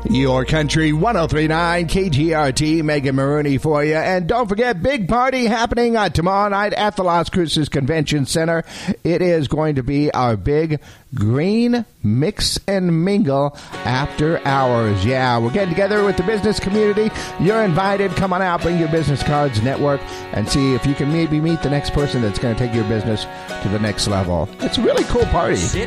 Your Country 103.9 KGRT, Megan Maroney for you. And don't forget, big party happening tomorrow night at the Las Cruces Convention Center. It is going to be our big green mix and mingle after hours. Yeah, we're getting together with the business community. You're invited. Come on out, bring your business cards, network, and see if you can maybe meet the next person that's going to take your business to the next level. It's a really cool party.